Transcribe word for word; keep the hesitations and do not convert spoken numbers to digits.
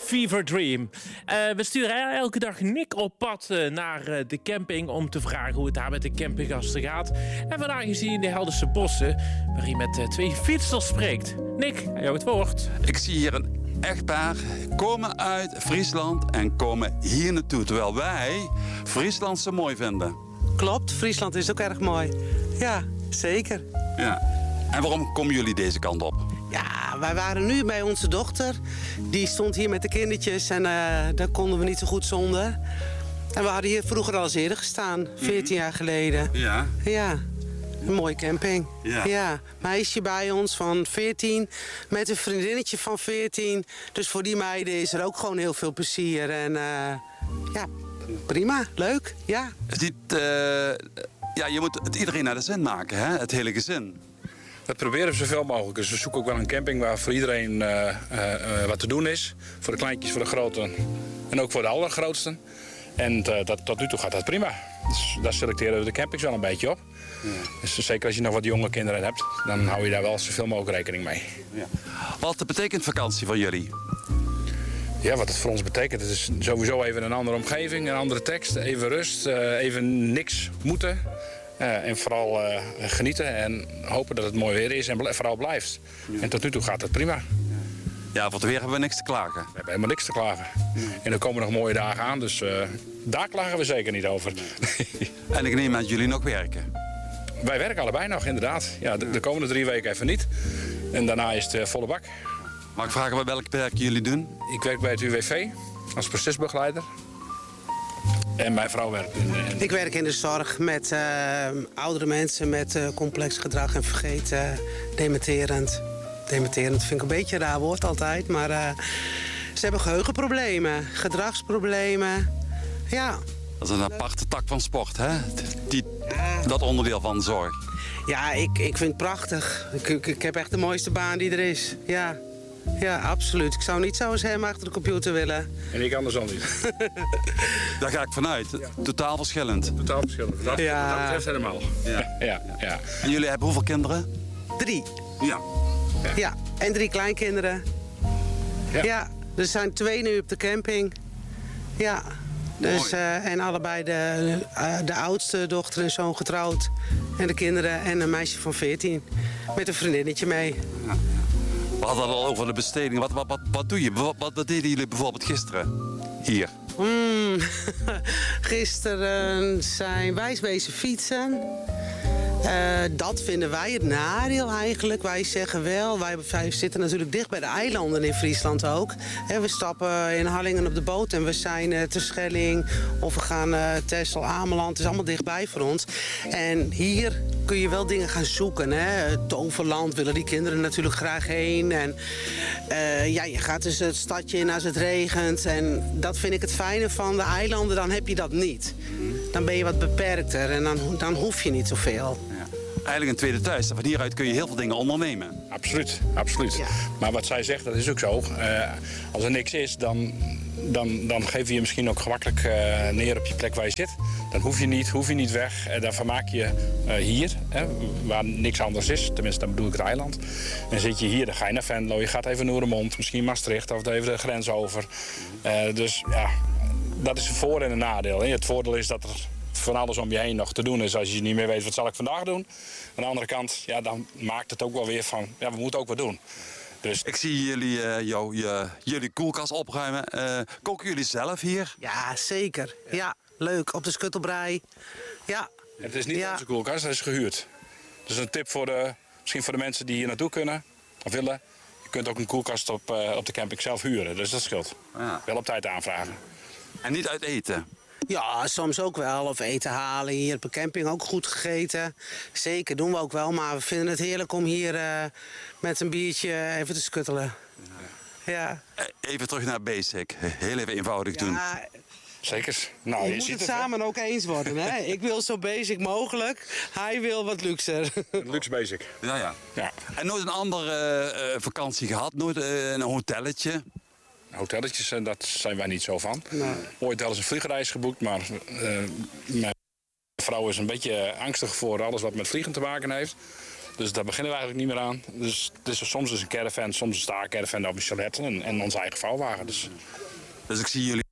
Fever Dream. Uh, we sturen elke dag Nick op pad uh, naar uh, de camping om te vragen hoe het daar met de campinggasten gaat. En vandaag is hij in de Helderse bossen, waar hij met uh, twee fietsers spreekt. Nick, aan jou het woord. Ik zie hier een echtpaar komen uit Friesland en komen hier naartoe. Terwijl wij Friesland zo mooi vinden. Klopt, Friesland is ook erg mooi. Ja, zeker. Ja. En waarom komen jullie deze kant op? Ja, wij waren nu bij onze dochter. Die stond hier met de kindertjes en uh, daar konden we niet zo goed zonder. En we hadden hier vroeger al eens eerder gestaan, veertien jaar geleden. Ja. Ja, een mooie camping. Ja. Ja, meisje bij ons van veertien met een vriendinnetje van veertien. Dus voor die meiden is er ook gewoon heel veel plezier. En uh, ja, prima, leuk, ja. Is niet, uh, ja, je moet het iedereen naar de zin maken, hè? Het hele gezin. Dat proberen we zoveel mogelijk. Dus we zoeken ook wel een camping waar voor iedereen uh, uh, uh, wat te doen is. Voor de kleintjes, voor de groten en ook voor de allergrootsten. En uh, dat, tot nu toe gaat dat prima. Dus daar selecteren we de campings wel een beetje op. Ja. Dus zeker als je nog wat jonge kinderen hebt, dan hou je daar wel zoveel mogelijk rekening mee. Ja. Wat betekent vakantie voor jullie? Ja, wat het voor ons betekent, het is sowieso even een andere omgeving, een andere tekst, even rust, uh, even niks moeten. Uh, en vooral uh, genieten en hopen dat het mooi weer is en bl- vooral blijft. Ja. En tot nu toe gaat het prima. Ja, voor het weer hebben we niks te klagen. We hebben helemaal niks te klagen. Ja. En er komen nog mooie dagen aan, dus uh, daar klagen we zeker niet over. Nee. En ik neem aan dat jullie nog werken? Wij werken allebei nog, inderdaad. Ja, de, de komende drie weken even niet. En daarna is het uh, volle bak. Mag ik vragen bij welk werk jullie doen? Ik werk bij het U W V als procesbegeleider. En mijn vrouw werkt in, in... Ik werk in de zorg met uh, oudere mensen met uh, complex gedrag en vergeten, uh, dementerend. Dementerend vind ik een beetje een raar woord altijd, maar uh, ze hebben geheugenproblemen, gedragsproblemen. Ja. Dat is een aparte tak van sport, hè? Die, dat onderdeel van de zorg. Ja, ik, ik vind het prachtig. Ik, ik, ik heb echt de mooiste baan die er is. Ja. Ja, absoluut. Ik zou niet zo eens hem achter de computer willen. En ik andersom niet. Daar ga ik vanuit. Ja. Totaal verschillend. Totaal verschillend. Dat, ja. dat betreft helemaal. Ja. Ja, ja. En jullie hebben hoeveel kinderen? Drie. Ja. Ja, ja. En drie kleinkinderen. Ja. Ja, er zijn twee nu op de camping. Ja. Dus, uh, en allebei de, uh, de oudste dochter en zoon getrouwd. En de kinderen en een meisje van veertien. Met een vriendinnetje mee. Ja. We hadden het al over de besteding. Wat, wat, wat, wat doe je? Wat, wat, wat deden jullie bijvoorbeeld gisteren hier? Mm, gisteren zijn wij wezen fietsen. Uh, dat vinden wij het nadeel eigenlijk. Wij zeggen wel, wij, wij zitten natuurlijk dicht bij de eilanden in Friesland ook. He, we stappen in Harlingen op de boot en we zijn uh, ter Schelling of we gaan uh, Texel, Ameland. Het is allemaal dichtbij voor ons. En hier kun je wel dingen gaan zoeken. Hè? Toverland willen die kinderen natuurlijk graag heen. En uh, ja, je gaat dus het stadje in als het regent. En dat vind ik het fijne van de eilanden, dan heb je dat niet. Dan ben je wat beperkter en dan, dan hoef je niet zoveel. Eigenlijk een tweede thuis. Van hieruit kun je heel veel dingen ondernemen. Absoluut, absoluut. Ja. Maar wat zij zegt, dat is ook zo. Uh, als er niks is, dan, dan, dan geef je je misschien ook gemakkelijk uh, neer op je plek waar je zit. Dan hoef je niet, hoef je niet weg. Uh, dan vermaak je uh, hier, hè, waar niks anders is. Tenminste, dan bedoel ik het eiland. Dan zit je hier, dan ga je naar Venlo. Je gaat even naar Roermond, misschien Maastricht of even de grens over. Uh, dus ja, dat is een voor- en een nadeel. Hè. Het voordeel is dat er van alles om je heen nog te doen is als je niet meer weet wat zal ik vandaag doen. Aan de andere kant, ja, dan maakt het ook wel weer van, ja, we moeten ook wat doen. Dus... Ik zie jullie, uh, jou, je, jullie koelkast opruimen. Uh, koken jullie zelf hier? Ja, zeker. Ja, ja, leuk. Op de schuttelbrei. Ja. Het is niet ja. onze koelkast, dat is gehuurd. Dus een tip voor de, misschien voor de mensen die hier naartoe kunnen of willen. Je kunt ook een koelkast op, uh, op de camping zelf huren, dus dat scheelt. Ja. Wel op tijd aanvragen. En niet uit eten? Ja, soms ook wel. Of eten halen. Hier op de camping ook goed gegeten. Zeker, doen we ook wel. Maar we vinden het heerlijk om hier uh, met een biertje even te skuttelen. Ja. Ja. Even terug naar basic. Heel even eenvoudig ja, doen. Zeker. Nou, je, je moet ziet het, het samen ook eens worden. Hè? Ik wil zo basic mogelijk. Hij wil wat luxer. Luxe basic. Ja, ja. Ja. En nooit een andere uh, vakantie gehad? Nooit uh, een hotelletje? Hotelletjes, dat zijn wij niet zo van. Nee. Ooit wel eens een vliegreis geboekt, maar uh, mijn vrouw is een beetje angstig voor alles wat met vliegen te maken heeft. Dus daar beginnen we eigenlijk niet meer aan. Dus het is soms is een caravan, soms een staarcaravan of een chalet en, en onze eigen vouwwagen. Dus. Dus ik zie jullie